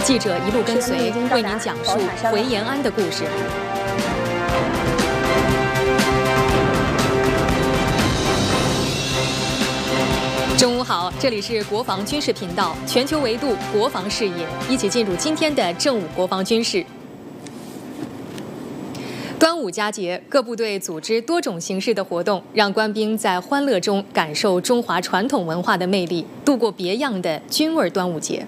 记者一路跟随，为您讲述回延安的故事。中午好，这里是国防军事频道，全球维度国防视野，一起进入今天的正午国防军事。端午佳节，各部队组织多种形式的活动，让官兵在欢乐中感受中华传统文化的魅力，度过别样的军味端午节。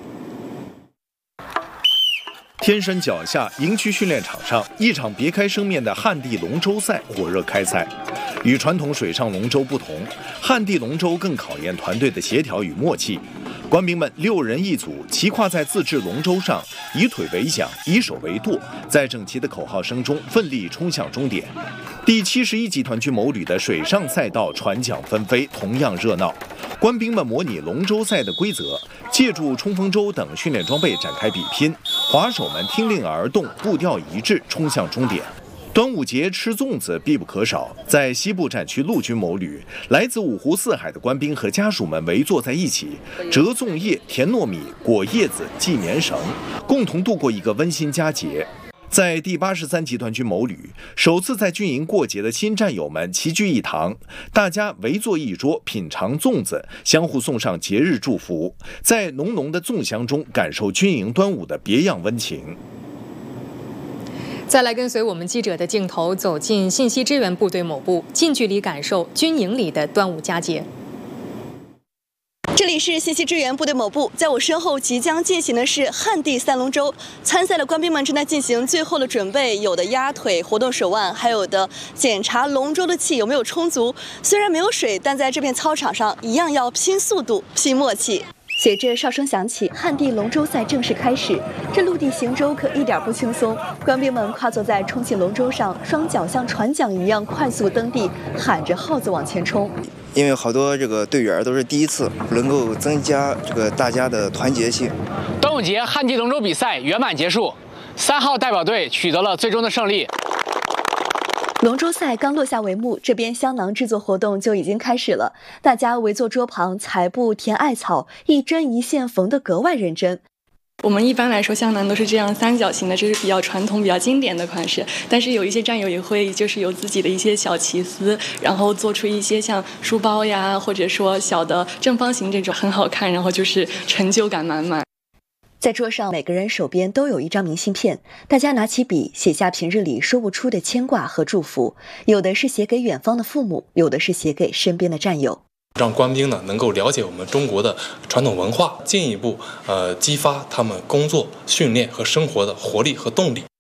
天山脚下营区训练场上，一场别开生面的旱地龙舟赛火热开赛。与传统水上龙舟不同，旱地龙舟更考验团队的协调与默契。官兵们6人一组，骑跨在自制龙舟上，以腿为桨，以手为舵，在整齐的口号声中奋力冲向终点。第71集团军某旅的水上赛道船桨纷飞，同样热闹。官兵们模拟龙舟赛的规则，借助冲锋舟等训练装备展开比拼，划手们听令而动，步调一致，冲向终点。端午节吃粽子必不可少，在西部战区陆军某旅，来自5湖4海的官兵和家属们围坐在一起，折粽叶、甜糯米、裹叶子、系棉绳，共同度过一个温馨佳节。在第83集团军某旅，首次在军营过节的新战友们齐聚一堂，大家围坐一桌，品尝粽子，相互送上节日祝福，在浓浓的粽香中感受军营端午的别样温情。 再来跟随我们记者的镜头，走进信息支援部队某部，近距离感受军营里的端午佳节。 这里是信息支援部队某部，在我身后即将进行的是旱地赛龙舟。参赛的官兵们正在进行最后的准备，有的压腿、活动手腕，还有的检查龙舟的气有没有充足。虽然没有水，但在这片操场上一样要拼速度、拼默契。随着哨声响起，旱地龙舟赛正式开始。这陆地行舟可一点不轻松，官兵们跨坐在充气龙舟上，双脚像船桨一样快速蹬地，喊着号子往前冲。 因为好多队员都是第一次，能够增加大家的团结性。 端午节旱地龙舟比赛圆满结束，3号代表队取得了最终的胜利。 龙舟赛刚落下帷幕，这边香囊制作活动就已经开始了。大家围坐桌旁，裁布填艾草，一针一线缝得格外认真。 我们一般来说香囊都是这样3角形的，这是比较传统、比较经典的款式。但是有一些战友也会就是有自己的一些小奇思，然后做出一些像书包呀，或者说小的正方形这种很好看，然后就是成就感满满。 在桌上，每个人手边都有一张明信片，大家拿起笔写下平日里说不出的牵挂和祝福，有的是写给远方的父母，有的是写给身边的战友。 让官兵呢能够了解我们中国的传统文化，进一步激发他们工作、训练和生活的活力和动力。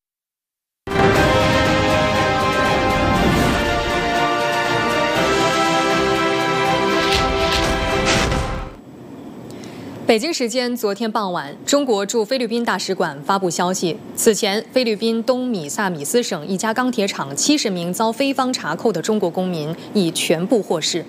北京时间昨天傍晚，中国驻菲律宾大使馆发布消息，此前菲律宾东米萨米斯省一家钢铁厂70名遭菲方查扣的中国公民已全部获释。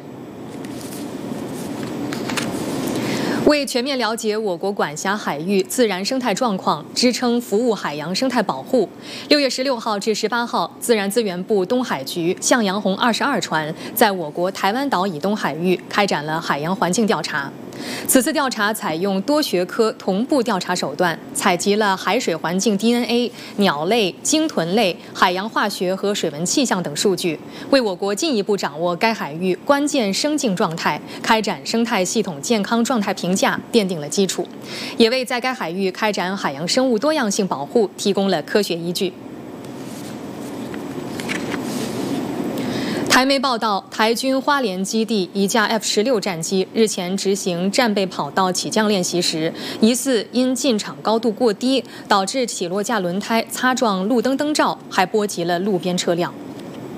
为全面了解我国管辖海域自然生态状况，支撑服务海洋生态保护，6月16号至18号，自然资源部东海局向阳红22船在我国台湾岛以东海域开展了海洋环境调查。此次调查采用多学科同步调查手段，采集了海水环境 DNA、鸟类、鲸豚类、海洋化学和水文气象等数据，为我国进一步掌握该海域关键生境状态、开展生态系统健康状态评价奠定了基础，也为在该海域开展海洋生物多样性保护提供了科学依据。台媒报道，台军花莲基地一架 F-16战机日前执行战备跑道起降练习时，疑似因进场高度过低，导致起落架轮胎擦撞路灯灯罩，还波及了路边车辆。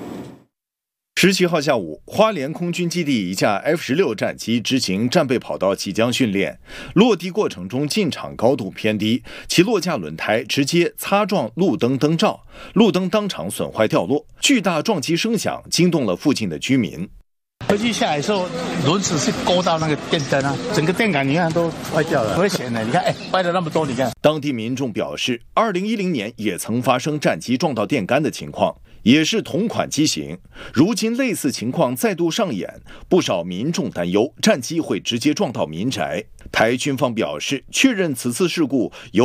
17号下午，花莲空军基地一架 F-16战机执行战备跑道起降训练，落地过程中进场高度偏低，起落架轮胎直接擦撞路灯灯罩，路灯当场损坏掉落，巨大撞击声响惊动了附近的居民。 飞机下来的时候，轮子是勾到那个电灯啊，整个电杆你看都坏掉了，危险的。你看，坏了那么多，你看。 当地民众表示，2010年也曾发生战机撞到电杆的情况，也是同款机型。如今类似情况再度上演，不少民众担忧战机会直接撞到民宅。台军方表示，确认此次事故由